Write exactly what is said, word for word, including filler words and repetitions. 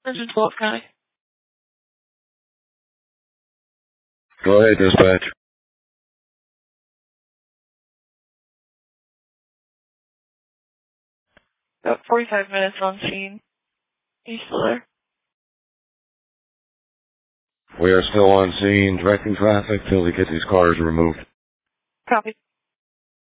This is Wolf County. Go ahead, dispatch. About forty-five minutes on scene. Are you still there? We are still on scene, directing traffic till we get these cars removed. Copy.